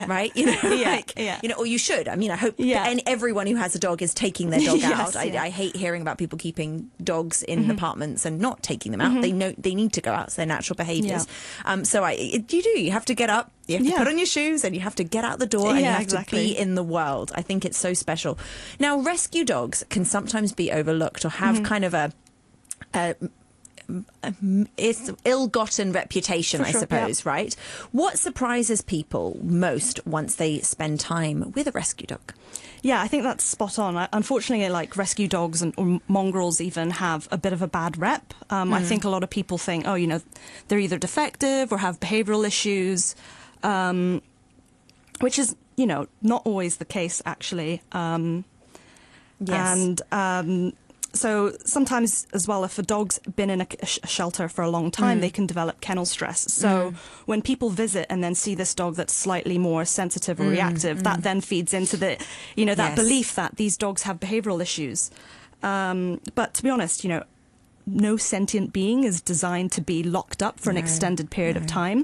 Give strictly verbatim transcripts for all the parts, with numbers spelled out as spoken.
right? You know, Yeah, like, yeah. you know, or you should. I mean, I hope Yeah. and everyone who has a dog is taking their dog Yes, out. I, yeah. I hate hearing about people keeping dogs in Mm-hmm. apartments and not taking them out. Mm-hmm. They know they need to go out. It's their natural behaviours. Yeah. Um, so I, it, you do. You have to get up. You have to Yeah. put on your shoes and you have to get out the door and you Yeah, have exactly. to be in the world. I think it's so special. Now, rescue dogs can sometimes be overlooked or have Mm-hmm. kind of a, a it's ill-gotten reputation, For I sure, suppose, right? What surprises people most once they spend time with a rescue dog? Yeah, I think that's spot on. I- Unfortunately, like rescue dogs and or mongrels even have a bit of a bad rep. Um, I think a lot of people think, oh, you know, they're either defective or have behavioural issues, um, which is, you know, not always the case, actually. Um, Yes. And um, so sometimes as well, if a dog's been in a, a sh- shelter for a long time, Mm. they can develop kennel stress. So when people visit and then see this dog that's slightly more sensitive or reactive, that then feeds into the, you know, that Yes. belief that these dogs have behavioural issues. Um, but to be honest, you know, no sentient being is designed to be locked up for an No, extended period no. of time.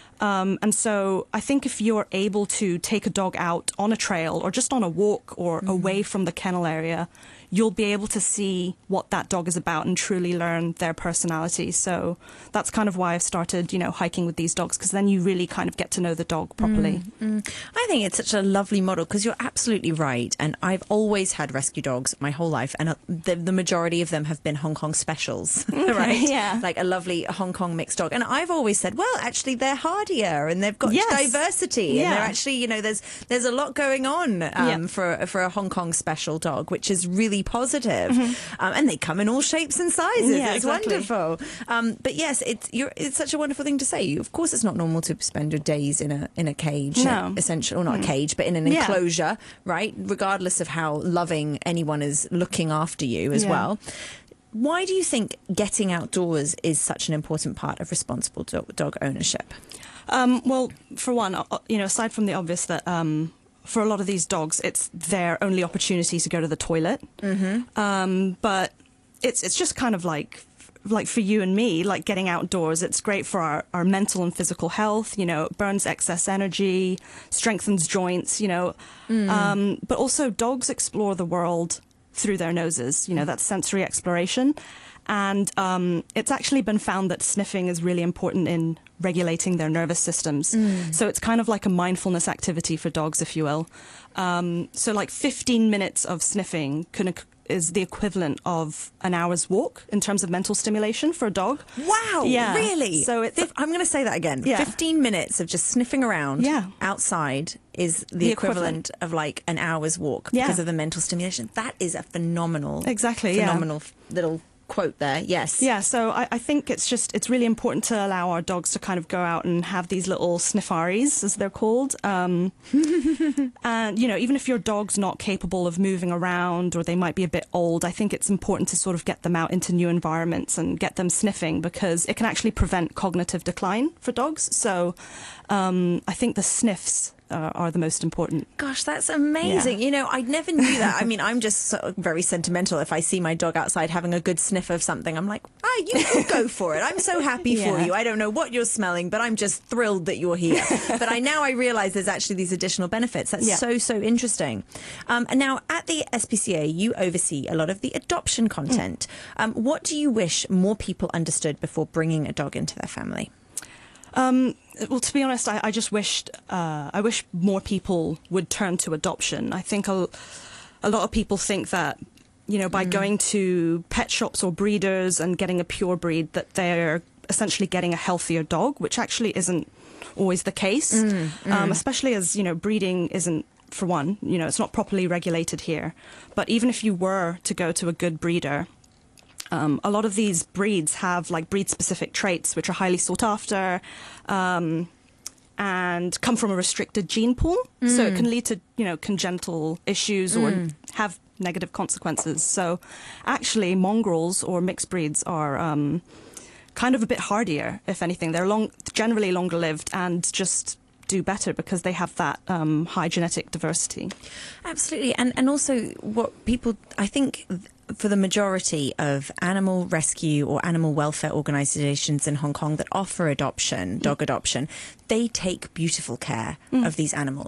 Um, and so I think if you're able to take a dog out on a trail or just on a walk or away from the kennel area, you'll be able to see what that dog is about and truly learn their personality. So that's kind of why I've started, you know, hiking with these dogs, because then you really kind of get to know the dog properly. I think it's such a lovely model because you're absolutely right. And I've always had rescue dogs my whole life. And uh, the, the majority of them have been Hong Kong specials, right? yeah. Like a lovely Hong Kong mixed dog. And I've always said, well, actually, they're hardier and they've got Yes. diversity. Yeah. And they're actually, you know, there's there's a lot going on um, Yeah. for, for a Hong Kong special dog, which is really positive. Mm-hmm. Um, and they come in all shapes and sizes. Yeah, it's exactly. wonderful. Um, but yes, it's you're, it's such a wonderful thing to say. Of course, it's not normal to spend your days in a in a cage, No. essentially, or not a cage, but in an Yeah. enclosure, right? Regardless of how loving anyone is looking after you as Yeah. well. Why do you think getting outdoors is such an important part of responsible dog, dog ownership? Um, well, for one, uh, you know, aside from the obvious that um, for a lot of these dogs, it's their only opportunity to go to the toilet. Mm-hmm. Um, but it's it's just kind of like like for you and me, like getting outdoors. It's great for our, our mental and physical health. You know, it burns excess energy, strengthens joints. You know, um, but also dogs explore the world through their noses. You know, that's sensory exploration. And um, it's actually been found that sniffing is really important in regulating their nervous systems. So it's kind of like a mindfulness activity for dogs, if you will. Um, so like fifteen minutes of sniffing can, is the equivalent of an hour's walk in terms of mental stimulation for a dog. Wow, Yeah. really? So it's- Fif- I'm going to say that again. Yeah. fifteen minutes of just sniffing around Yeah. outside is the, The equivalent, equivalent. of like an hour's walk Yeah. because of the mental stimulation. That is a phenomenal, Exactly, yeah. phenomenal f- little quote there. Yes. Yeah, so I, I think it's just, it's really important to allow our dogs to kind of go out and have these little sniffaries, as they're called. Um, and, you know, even if your dog's not capable of moving around or they might be a bit old, I think it's important to sort of get them out into new environments and get them sniffing because it can actually prevent cognitive decline for dogs. So um, I think the sniffs uh, are the most important. Gosh, that's amazing. Yeah. You know, I never knew that. I mean, I'm just sort of very sentimental. If I see my dog outside having a good sniff of something, I'm like, ah, you, you go for it. I'm so happy for Yeah. you. I don't know what you're smelling, but I'm just thrilled that you're here. But I now I realise there's actually these additional benefits. That's Yeah. so, so interesting. Um, and now at the S P C A, you oversee a lot of the adoption content. Um, what do you wish more people understood before bringing a dog into their family? Um, well, to be honest, I, I just wished uh, I wish more people would turn to adoption. I think a, a lot of people think that, you know, by going to pet shops or breeders and getting a pure breed, that they're essentially getting a healthier dog, which actually isn't always the case. Um, especially as, you know, breeding isn't, for one, you know, it's not properly regulated here. But even if you were to go to a good breeder, Um, a lot of these breeds have like breed-specific traits which are highly sought after um, and come from a restricted gene pool. So it can lead to, you know, congenital issues or have negative consequences. So actually mongrels or mixed breeds are um, kind of a bit hardier, if anything. They're long, generally longer lived and just do better because they have that um, high genetic diversity. Absolutely. And, and also what people, I think... for the majority of animal rescue or animal welfare organisations in Hong Kong that offer adoption, dog adoption, they take beautiful care mm. of these animals.